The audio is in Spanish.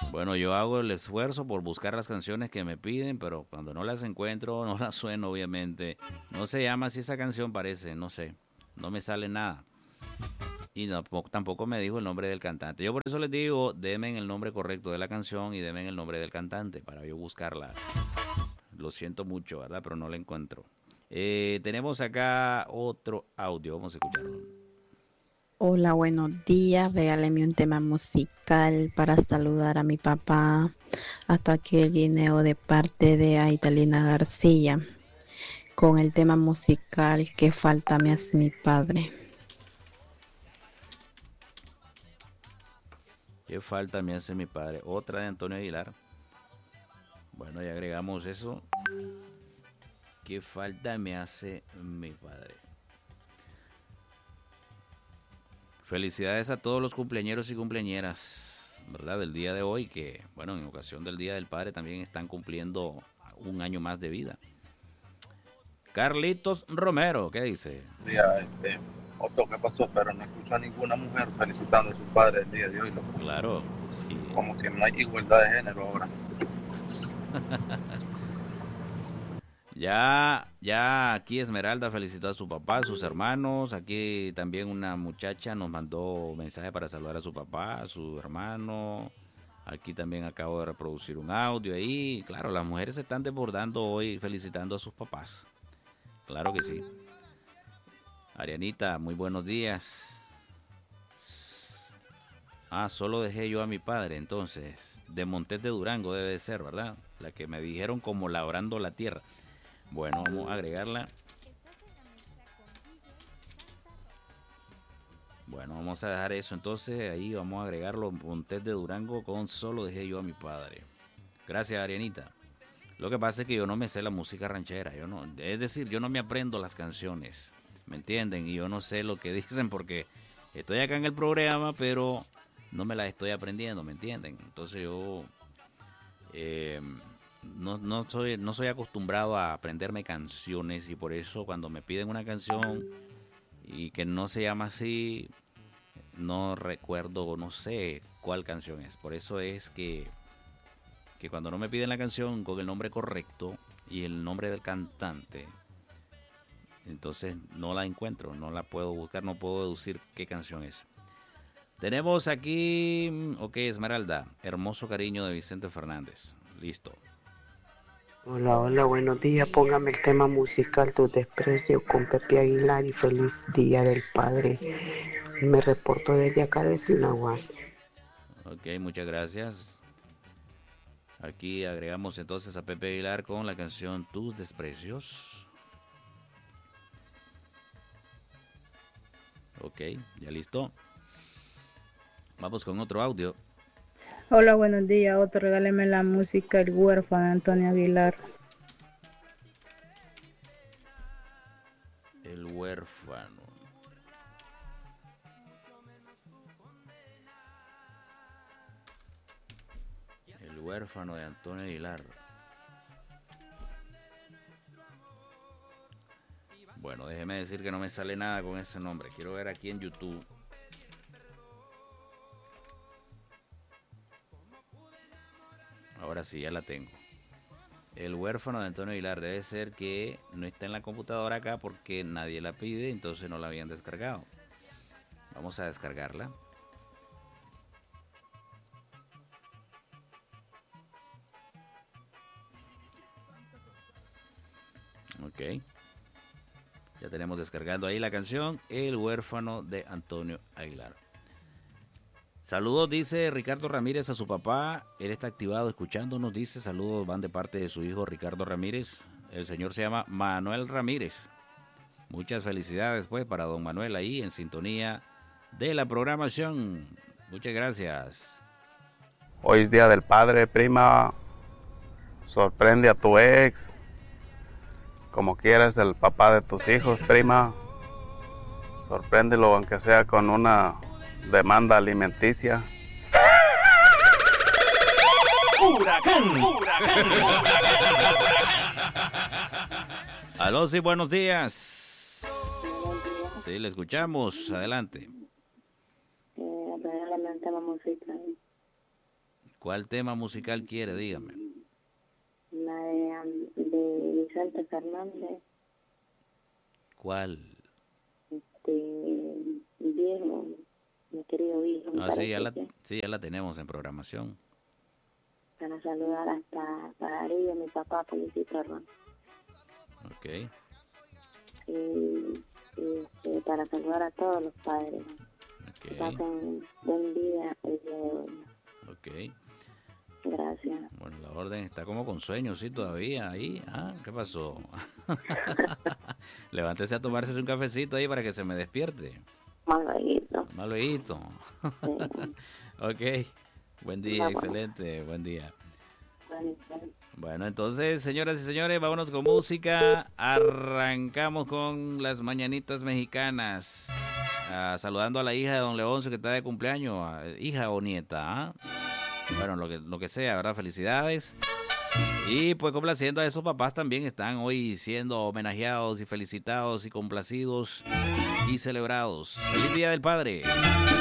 Bueno, yo hago el esfuerzo por buscar las canciones que me piden, pero cuando no las encuentro, no las sueno, obviamente. No se llama así esa canción, parece, no sé. No me sale nada. Y tampoco me dijo el nombre del cantante. Yo por eso les digo, denme el nombre correcto de la canción y denme el nombre del cantante para yo buscarla. Lo siento mucho, ¿verdad? Pero no la encuentro. Tenemos acá otro audio, vamos a escucharlo. Hola, buenos días. Regáleme un tema musical para saludar a mi papá. Hasta aquí el guineo de parte de Aitalina García con el tema musical que falta me hace mi padre. ¿Qué falta me hace mi padre? Otra de Antonio Aguilar. Bueno, ya agregamos eso. ¿Qué falta me hace mi padre? Felicidades a todos los cumpleañeros y cumpleañeras, ¿verdad? Del día de hoy, que, bueno, en ocasión del Día del Padre también están cumpliendo un año más de vida. Carlitos Romero, ¿qué dice? Día, Otto, ¿qué pasó? Pero no escucho a ninguna mujer felicitando a su padre el día de hoy, loco. Claro. Como que no hay igualdad de género ahora. Ya aquí Esmeralda felicitó a su papá, a sus hermanos. Aquí también una muchacha nos mandó mensaje para saludar a su papá, a su hermano. Aquí también acabo de reproducir un audio ahí. Claro, las mujeres se están desbordando hoy felicitando a sus papás. Claro que sí. Arianita, muy buenos días. Solo dejé yo a mi padre, entonces. De Montes de Durango debe de ser, ¿verdad? La que me dijeron como labrando la tierra. Bueno, vamos a agregarla. Bueno, vamos a dejar eso. Entonces ahí vamos a agregarlo. Montes de Durango con solo dejé yo a mi padre. Gracias, Arianita. Lo que pasa es que yo no me sé la música ranchera. Es decir, yo no me aprendo las canciones. ¿Me entienden? Y yo no sé lo que dicen porque estoy acá en el programa, pero no me las estoy aprendiendo, ¿me entienden? Entonces yo no soy acostumbrado a aprenderme canciones y por eso cuando me piden una canción y que no se llama así, no recuerdo o no sé cuál canción es. Por eso es que cuando no me piden la canción con el nombre correcto y el nombre del cantante, entonces no la encuentro, no la puedo buscar, no puedo deducir qué canción es. Tenemos aquí, ok, Esmeralda, Hermoso Cariño de Vicente Fernández. Listo. Hola, hola, buenos días. Póngame el tema musical Tu Desprecio con Pepe Aguilar y feliz Día del Padre. Me reporto desde acá de Sinahuas. Ok, muchas gracias. Aquí agregamos entonces a Pepe Aguilar con la canción Tus Desprecios. Ok, ya listo. Vamos con otro audio. Hola, buenos días. Otro, regáleme la música El Huérfano de Antonio Aguilar. El Huérfano. El Huérfano de Antonio Aguilar. Bueno, déjeme decir que no me sale nada con ese nombre. Quiero ver aquí en YouTube. Ahora sí, ya la tengo. El Huérfano de Antonio Aguilar. Debe ser que no está en la computadora acá porque nadie la pide, entonces no la habían descargado. Vamos a descargarla. Ok. Ya tenemos descargando ahí la canción El Huérfano de Antonio Aguilar. Saludos, dice Ricardo Ramírez a su papá. Él está activado escuchándonos. Dice saludos van de parte de su hijo Ricardo Ramírez. El señor se llama Manuel Ramírez. Muchas felicidades pues para don Manuel ahí en sintonía de la programación. Muchas gracias. Hoy es Día del Padre, prima. Sorprende a tu ex. Como quieras, el papá de tus hijos, prima. Sorpréndelo aunque sea con una demanda alimenticia. Huracán, huracán, Aló, sí, buenos días. Sí, le escuchamos. Adelante. ¿Cuál tema musical quiere? Dígame. La de Vicente Fernández. ¿Cuál? Viejo, mi querido viejo. Sí, ya la tenemos en programación. Para saludar hasta Pajarillo, mi papá, Felicito Ron. Ok. Y para saludar a todos los padres. Ok. Que pasen buen día el día de hoy. Ok. Gracias. Bueno, la orden está como con sueño, sí, todavía ahí. ¿Qué pasó? Levántese a tomarse un cafecito ahí para que se me despierte. Más luego. Sí. Ok. Buen día, excelente, buen día. Bueno, entonces, señoras y señores, vámonos con música. Arrancamos con las mañanitas mexicanas. Saludando a la hija de don Leoncio que está de cumpleaños, hija o nieta, Bueno, lo que sea, ¿verdad? Felicidades. Y pues complaciendo a esos papás también están hoy siendo homenajeados y felicitados y complacidos y celebrados. ¡Feliz Día del Padre!